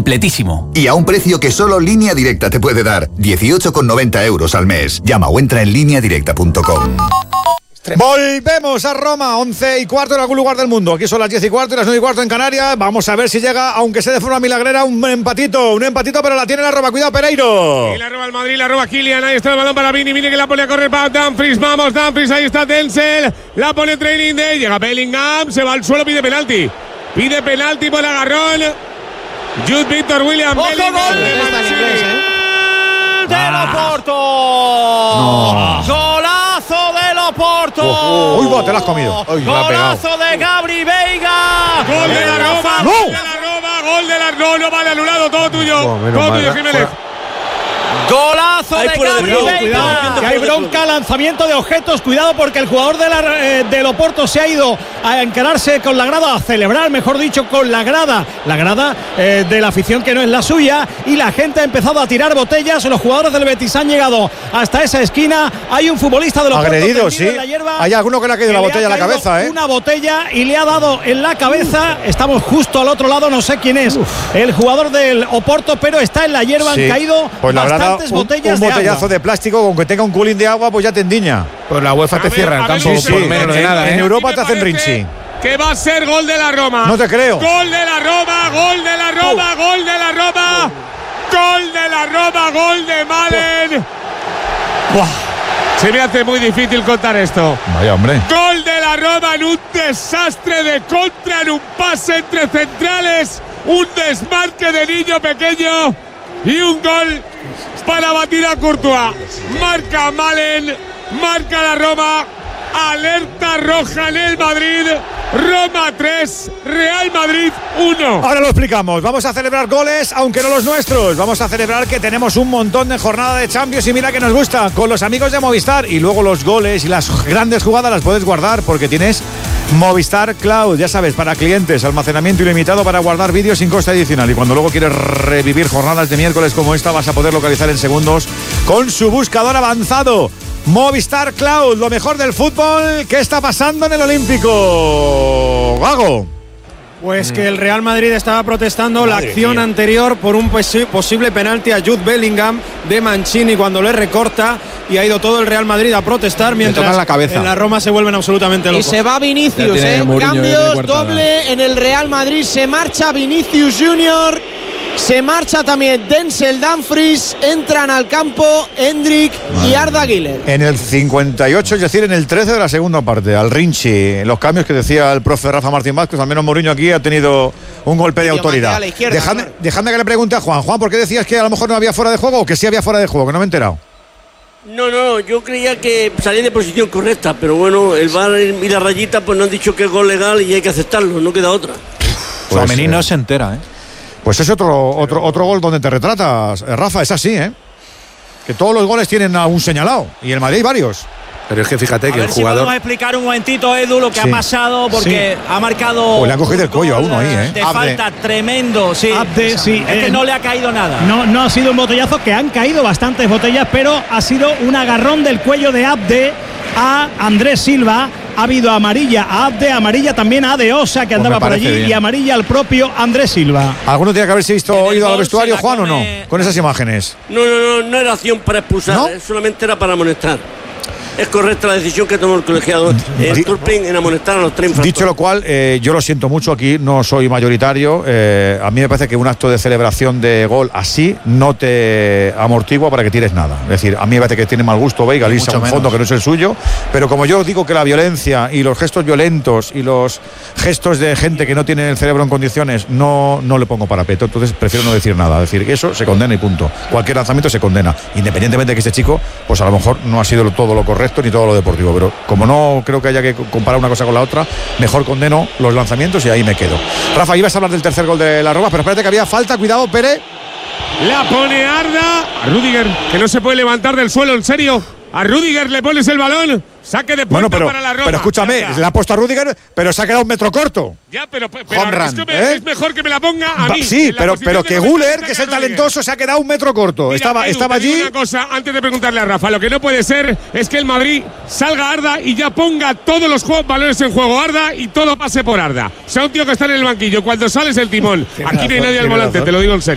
completísimo. Y a un precio que solo Línea Directa te puede dar. 18,90 € al mes. Llama o entra en lineadirecta.com. Volvemos a Roma, 11:15 en algún lugar del mundo. Aquí son las 10:15 y las 9:15 en Canarias. Vamos a ver si llega, aunque sea de forma milagrera, un empatito, pero la tiene la Roma. Cuidado, Pereiro. Y la roba el Madrid, la roba Kylian. Ahí está el balón para Vini. Vini que la pone a correr para Dumfries. Vamos, Dumfries. Ahí está Denzel. La pone Training Day. Llega Bellingham. Se va al suelo, pide penalti. Pide penalti por agarrón. Jude Victor Williams. ¡Ojo, Bellingham. ¡De Oporto! No. ¡Golazo del Oporto! Uy, te la has comido. Uy, ¡Golazo de Gabri Veiga! Gol de la Roma. ¡No! Gol de la Roma. Gol de la Roma. No vale, anulado. Todo tuyo. Todo tuyo, Jiménez. ¡Golazo de Gabri Veiga! Cuidado, que hay bronca, lanzamiento de objetos. Cuidado porque el jugador del Oporto se ha ido a encararse con la grada, a celebrar, mejor dicho, con la grada de la afición que no es la suya, y la gente ha empezado a tirar botellas. Los jugadores del Betis han llegado hasta esa esquina. Hay un futbolista del Oporto agredido, sí. en la hierba. Hay alguno que le ha caído la botella en la cabeza, Una botella y le ha dado en la cabeza. Estamos justo al otro lado, no sé quién es el jugador del Oporto, pero está en la hierba. Sí. Han caído pues bastantes botellas un botellazo de de plástico, con que tenga un culín de agua, pues ya te endiña. Pues la UEFA te cierra el campo por menos de nada, En Europa te hacen rinchi. Que va a ser gol de la Roma. No te creo. Gol de la Roma, gol de la Roma, gol de la Roma. Gol de la Roma, gol de Malen. Se me hace muy difícil contar esto. Vaya, hombre. Gol de la Roma en un desastre de contra, en un pase entre centrales, un desmarque de niño pequeño y un gol para batir a Courtois. Marca Malen, marca la Roma. Alerta roja en el Madrid. Roma 3, Real Madrid 1. Ahora lo explicamos. Vamos a celebrar goles, aunque no los nuestros. Vamos a celebrar que tenemos un montón de jornada de Champions y mira que nos gusta, con los amigos de Movistar. Y luego los goles y las grandes jugadas las puedes guardar porque tienes Movistar Cloud. Ya sabes, para clientes, almacenamiento ilimitado para guardar vídeos sin coste adicional. Y cuando luego quieres revivir jornadas de miércoles como esta, vas a poder localizar en segundos con su buscador avanzado. Movistar Cloud, lo mejor del fútbol. ¿Qué está pasando en el Olímpico, Gago? Pues que el Real Madrid estaba protestando la acción anterior por un posible penalti a Jude Bellingham de Mancini cuando le recorta, y ha ido todo el Real Madrid a protestar mientras la cabeza. En la Roma se vuelven absolutamente locos. Y se va Vinicius, cambios doble en el Real Madrid. Se marcha Vinicius Junior, se marcha también Denzel Dumfries, entran al campo Endrick y Arda Güler. En el 58, es decir, en el 13 de la segunda parte, al Rinchi, los cambios que decía el profe Rafa Martín Vázquez, al menos Mourinho aquí ha tenido un golpe de autoridad. Dejadme que le pregunte a Juan. Juan, ¿por qué decías que a lo mejor no había fuera de juego o que sí había fuera de juego? Que no me he enterado. No, yo creía que salía de posición correcta, pero bueno, el VAR y la rayita pues nos han dicho que es gol legal y hay que aceptarlo, no queda otra. Pues Suamení no se entera, Pues es otro gol donde te retratas, Rafa, es así, que todos los goles tienen a un señalado y el Madrid hay varios. Pero es que fíjate que el Si jugador. podemos explicar un momentito, Edu, lo que ha pasado, porque ha marcado. Pues le han cogido el cuello a uno ahí, De falta tremendo, sí. Abde, sí. Es que no le ha caído nada. No ha sido un botellazo, que han caído bastantes botellas, pero ha sido un agarrón del cuello de Abde a Andrés Silva. Ha habido amarilla a Abde, amarilla también a Adeosa, que andaba por allí, y amarilla al propio Andrés Silva. ¿Alguno tiene que haberse ido al vestuario, Juan, o no? Con esas imágenes. No era acción para expulsar, solamente era para amonestar. Es correcta la decisión que tomó el colegiado Turpin en amonestar a los 3 infractores. Dicho lo cual, yo lo siento mucho, aquí no soy mayoritario. A mí me parece que un acto de celebración de gol así no te amortigua para que tires nada. Es decir, a mí me parece que tiene mal gusto Veiga, lisa un fondo que no es el suyo, pero como yo digo que la violencia y los gestos violentos y los gestos de gente que no tiene el cerebro en condiciones no le pongo parapeto, entonces prefiero no decir nada. Es decir, eso se condena y punto. Cualquier lanzamiento se condena, independientemente de que este chico, pues a lo mejor no ha sido todo lo correcto ni todo lo deportivo, pero como no creo que haya que comparar una cosa con la otra, mejor condeno los lanzamientos y ahí me quedo. Rafa, ibas a hablar del tercer gol de la Roma, pero espérate que había falta, cuidado, Pérez. La pone Arda a Rüdiger, que no se puede levantar del suelo, en serio. A Rüdiger le pones el balón. Saque de puerta para la Roma. Pero escúchame, le ha puesto a Rüdiger, pero se ha quedado un metro corto. Ya, pero es mejor que me la ponga a mí. Sí, pero que Güler, que es el talentoso, se ha quedado un metro corto. Mira, estaba allí. Una cosa, antes de preguntarle a Rafa, lo que no puede ser es que el Madrid salga Arda y ya ponga todos los balones en juego Arda y todo pase por Arda. O sea, un tío que está en el banquillo, cuando sales el timón. Aquí no hay nadie al volante, te lo digo en serio.